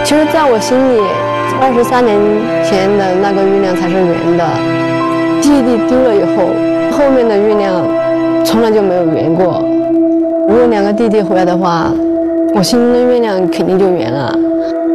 其实在我心里，23年前的那个月亮才是圆的。弟弟丢了以后，后面的月亮从来就没有圆过。如果2个弟弟回来的话，我心中的月亮肯定就圆了。